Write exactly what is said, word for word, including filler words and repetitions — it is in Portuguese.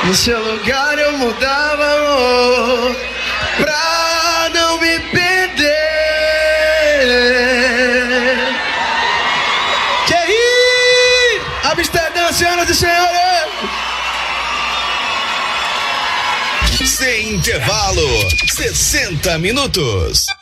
No seu lugar eu mudava, amor, pra não me perder. Que aí, Amsterdã, senhoras e senhores. Sem intervalo, sessenta minutos.